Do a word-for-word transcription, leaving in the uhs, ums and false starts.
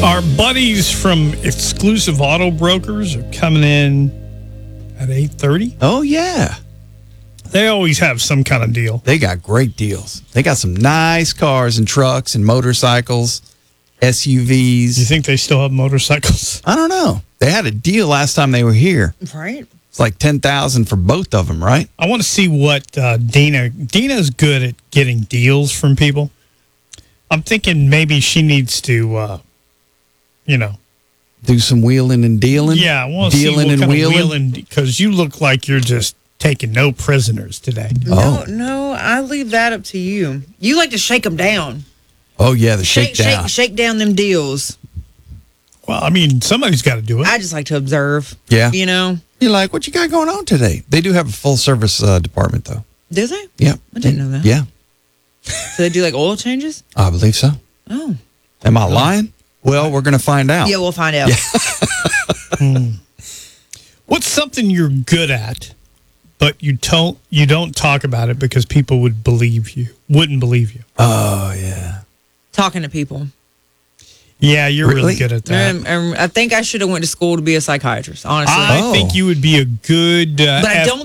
Our buddies from Exclusive Auto Brokers are coming in at eight thirty. Oh, yeah. They always have some kind of deal. They got great deals. They got some nice cars and trucks and motorcycles, S U Vs. You think they still have motorcycles? I don't know. They had a deal last time they were here. Right. It's like ten thousand dollars for both of them, right? I want to see what uh, Dina... Dina's good at getting deals from people. I'm thinking maybe she needs to... Uh, You know, do some wheeling and dealing. Yeah, I want to see what kind of wheeling, because you look like you're just taking no prisoners today. No, no, I leave that up to you. You like to shake them down. Oh yeah, the shake, shakedown. shake, shake down them deals. Well, I mean, somebody's got to do it. I just like to observe. Yeah, you know. You're like, what you got going on today? They do have a full service uh, department, though. Do they? Yeah, I didn't know that. Yeah. So they do like oil changes? I believe so. Oh. Am I lying? Well, we're going to find out. Yeah, we'll find out. Yeah. hmm. What's something you're good at, but you don't you don't talk about it because people would believe you, wouldn't believe you? Oh, yeah. Talking to people. Yeah, you're really, Really? good at that. Um, um, I think I should have went to school to be a psychiatrist, honestly. I think you would be a good uh, But I don't